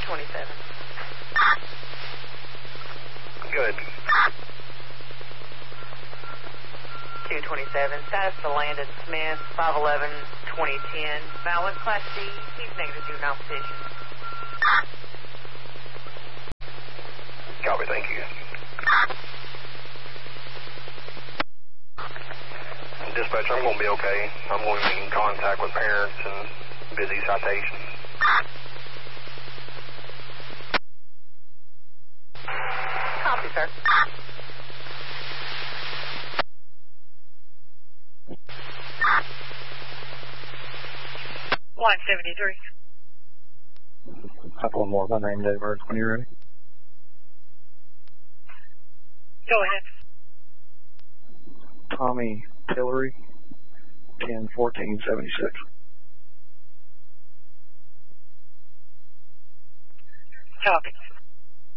227. Good. 227. Status to Landon Smith, 511, 2010. Valid Class C. He's negative juvenile petition. Copy, thank you. Dispatch, I'm going to be okay. I'm going to be in contact with parents and busy citations. Copy, sir. Line 73. I have one more. My name's Edward. When you're ready. Go ahead. Tommy Hillary, 10-14-76. Copy.